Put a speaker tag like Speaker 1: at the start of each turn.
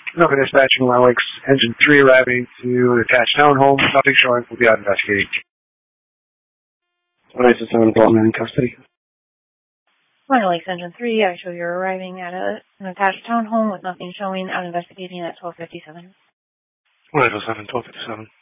Speaker 1: Nothing dispatching Long Lakes Engine 3 arriving to the attached townhome. Nothing showing. We'll be out investigating.
Speaker 2: 187 Baldwin in custody.
Speaker 3: Long Lakes Engine 3, I show you're arriving at an attached townhome with nothing showing, out investigating at 12:57.
Speaker 2: 187, 12:57.